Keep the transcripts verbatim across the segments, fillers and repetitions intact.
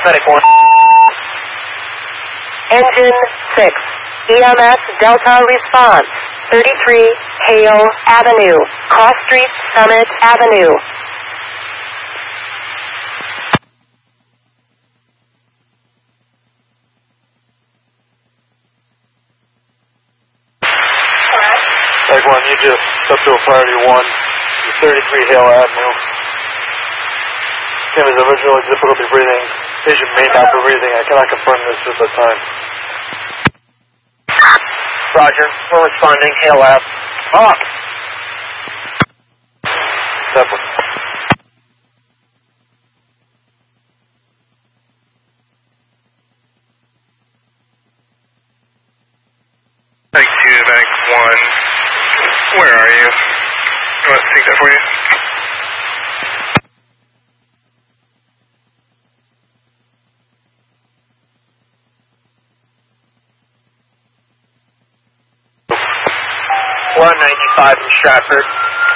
Medic one. Engine six, E M S Delta response, thirty-three Hale Avenue, Cross Street, Summit Avenue. Medic one, you just stepped to a priority one, thirty-three Hale Avenue. Kim is original difficulty breathing. Patient may not be breathing. I cannot confirm this at the time. Roger, we're responding. Hale Ave. Off. Zeppelin. Medic two, Medic one. Where are you? You want to take that for you? one ninety-five in Stratford.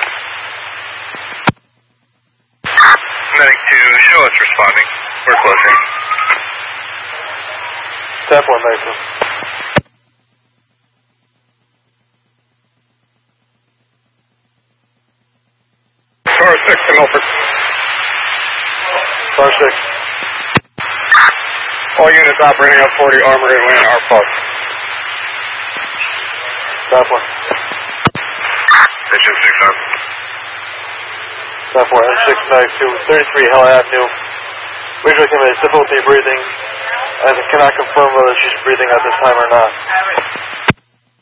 Medic two, show us responding. We're closing. Zeppelin, Medic two. Star six, come over. Star six. All units operating on forty Armored Atlanta are plus. Zeppelin. Engine six up. Zeppelin, N six Medic two, thirty-three Hale Avenue. Visual Kim has difficulty breathing and cannot confirm whether she's breathing at this time or not.